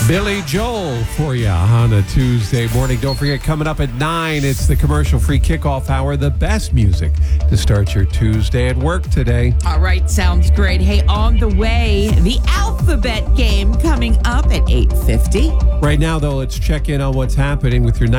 Billy Joel for you on a Tuesday morning. Don't forget, coming up at 9, it's the commercial-free kickoff hour, the best music to start your Tuesday at work today. All right, sounds great. Hey, on the way, the alphabet game coming up at 8:50. Right now, though, let's check in on what's happening with your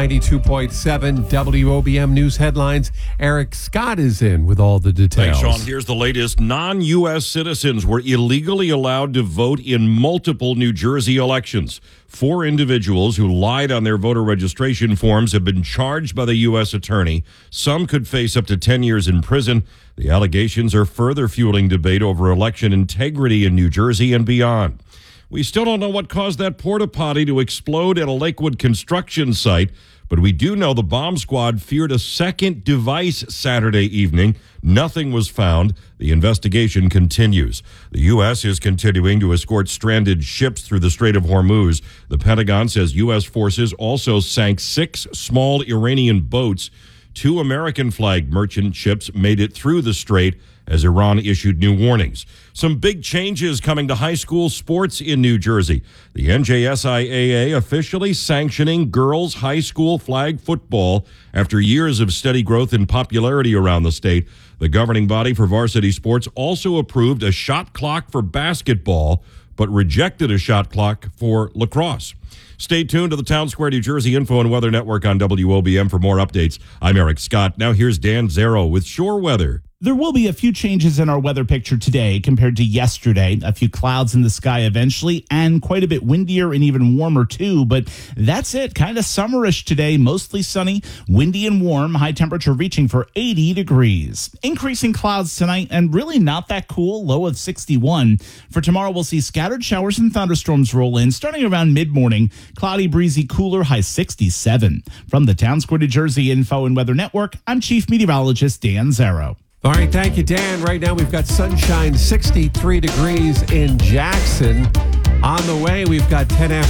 92.7 WOBM news headlines. Eric Scott is in with all the details. Thanks, Sean. Here's the latest. Non-U.S. citizens were illegally allowed to vote in multiple New Jersey elections. 4 individuals who lied on their voter registration forms have been charged by the U.S. attorney. Some could face up to 10 years in prison. The allegations are further fueling debate over election integrity in New Jersey and beyond. We still don't know what caused that porta potty to explode at a Lakewood construction site, but we do know the bomb squad feared a second device Saturday evening. Nothing was found. The investigation continues. The U.S. is continuing to escort stranded ships through the Strait of Hormuz. The Pentagon says U.S. forces also sank 6 small Iranian boats. 2 American-flagged merchant ships made it through the strait as Iran issued new warnings. Some big changes coming to high school sports in New Jersey. The NJSIAA officially sanctioning girls' high school flag football after years of steady growth in popularity around the state. The governing body for varsity sports also approved a shot clock for basketball, but rejected a shot clock for lacrosse. Stay tuned to the Town Square New Jersey Info and Weather Network on WOBM for more updates. I'm Eric Scott. Now here's Dan Zero with Shore Weather. There will be a few changes in our weather picture today compared to yesterday. A few clouds in the sky eventually, and quite a bit windier and even warmer too. But that's it. Kind of summerish today. Mostly sunny, windy and warm. High temperature reaching for 80 degrees. Increasing clouds tonight and really not that cool. Low of 61. For tomorrow, we'll see scattered showers and thunderstorms roll in starting around mid-morning. Cloudy, breezy, cooler, high 67. From the Town Square, New Jersey Info and Weather Network, I'm Chief Meteorologist Dan Zero. All right, thank you, Dan. Right now, we've got sunshine, 63 degrees in Jackson. On the way, we've got 10 after.